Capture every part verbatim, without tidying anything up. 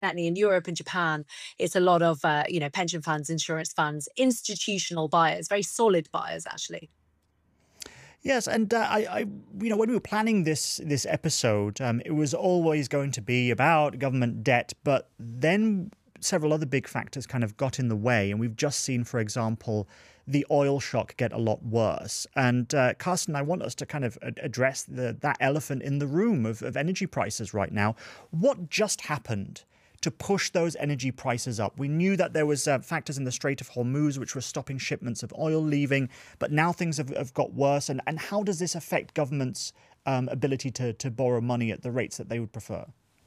certainly in Europe and Japan, it's a lot of, uh, you know, pension funds, insurance funds, institutional buyers, very solid buyers, actually. Yes, and uh, I, I, you know, when we were planning this this episode, um, it was always going to be about government debt, but then several other big factors kind of got in the way, and we've just seen, for example, the oil shock get a lot worse. And uh, Carsten, I want us to kind of address the that elephant in the room of, of energy prices right now. What just happened to push those energy prices up? We knew that there was uh, factors in the Strait of Hormuz which were stopping shipments of oil leaving, but now things have, have got worse. And, and how does this affect governments' um, ability to, to borrow money at the rates that they would prefer?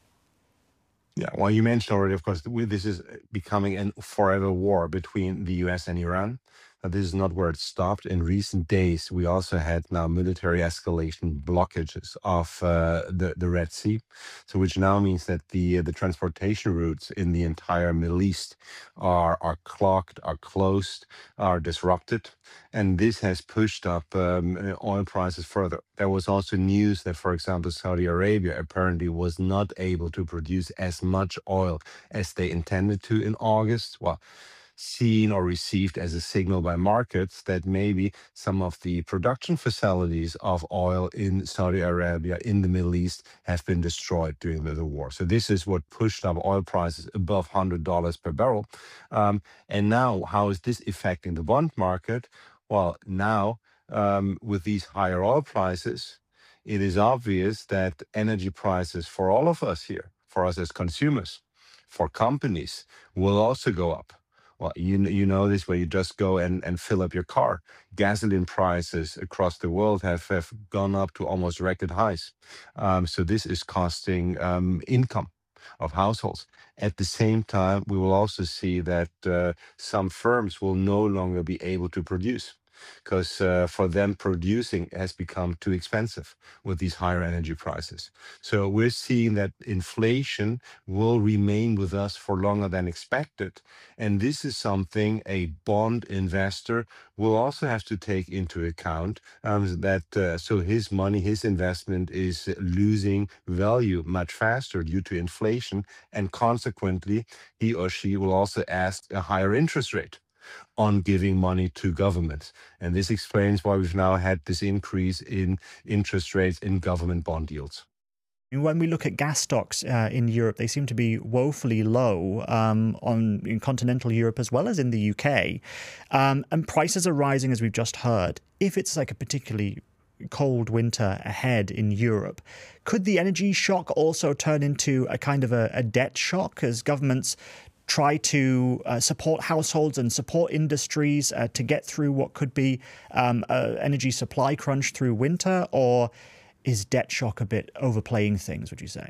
Yeah, well, you mentioned already, of course, that we- this is becoming a forever war between the U S and Iran. But this is not where it stopped. In recent days, we also had now military escalation blockages of uh, the the Red Sea, so which now means that the uh, the transportation routes in the entire Middle East are are clogged, are closed, are disrupted, and this has pushed up um, uh, oil prices further. There was also news that, for example, Saudi Arabia apparently was not able to produce as much oil as they intended to in August. Well, seen or received as a signal by markets that maybe some of the production facilities of oil in Saudi Arabia, in the Middle East, have been destroyed during the, the war. So this is what pushed up oil prices above one hundred dollars per barrel. Um, and now, how is this affecting the bond market? Well, now, um, with these higher oil prices, it is obvious that energy prices for all of us here, for us as consumers, for companies, will also go up. Well, you kn- you know this, where you just go and, and fill up your car. Gasoline prices across the world have, have gone up to almost record highs. Um, so this is costing um, income of households. At the same time, we will also see that uh, some firms will no longer be able to produce because uh, for them producing has become too expensive with these higher energy prices. So we're seeing that inflation will remain with us for longer than expected. And this is something a bond investor will also have to take into account, um, that uh, so his money, his investment is losing value much faster due to inflation. And consequently, he or she will also ask a higher interest rate on giving money to governments. And this explains why we've now had this increase in interest rates in government bond yields. When we look at gas stocks uh, in Europe, they seem to be woefully low um, on in continental Europe as well as in the U K. Um, and prices are rising, as we've just heard. If it's like a particularly cold winter ahead in Europe, could the energy shock also turn into a kind of a, a debt shock as governments try to uh, support households and support industries uh, to get through what could be um, an energy supply crunch through winter? Or is debt shock a bit overplaying things, would you say?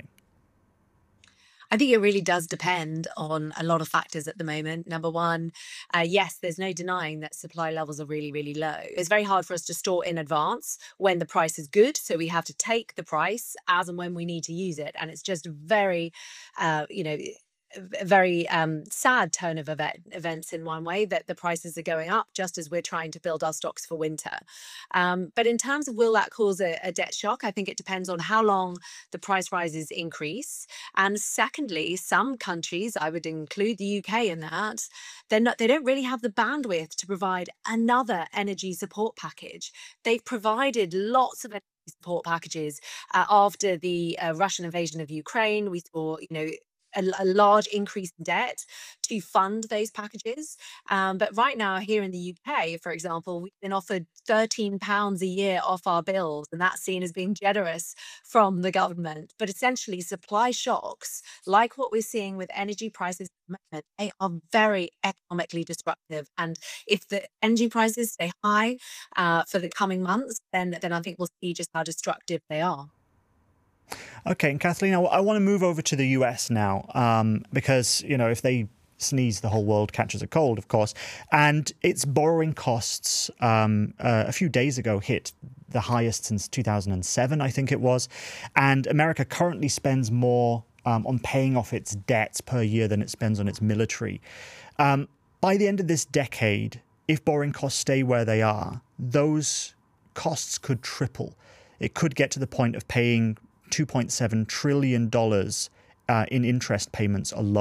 I think it really does depend on a lot of factors at the moment. Number one, uh, yes, there's no denying that supply levels are really, really low. It's very hard for us to store in advance when the price is good. So we have to take the price as and when we need to use it. And it's just very, uh, you know, a very um, sad turn of event, events in one way that the prices are going up just as we're trying to build our stocks for winter. Um, but in terms of will that cause a, a debt shock, I think it depends on how long the price rises increase. And secondly, some countries, I would include the U K in that, they're not, they don't really have the bandwidth to provide another energy support package. They've provided lots of energy support packages uh, after the uh, Russian invasion of Ukraine. We saw, you know, a, a large increase in debt to fund those packages. Um, but right now, here in the U K, for example, we've been offered thirteen pounds a year off our bills, and that's seen as being generous from the government. But essentially, supply shocks, like what we're seeing with energy prices at the moment, they are very economically disruptive. And if the energy prices stay high uh, for the coming months, then, then I think we'll see just how destructive they are. Okay, and Kathleen, I, I want to move over to the U S now, um, because, you know, if they sneeze, the whole world catches a cold, of course. And its borrowing costs um, uh, a few days ago hit the highest since two thousand seven, I think it was. And America currently spends more um, on paying off its debts per year than it spends on its military. Um, by the end of this decade, if borrowing costs stay where they are, those costs could triple. It could get to the point of paying two point seven trillion dollars uh, in interest payments alone.